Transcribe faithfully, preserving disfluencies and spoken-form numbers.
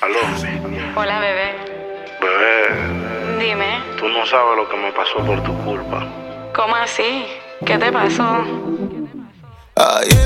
Aló. Hola, bebé. Bebé, Dime, tú no sabes lo que me pasó por tu culpa. ¿cómo así? ¿Qué te pasó? Ayer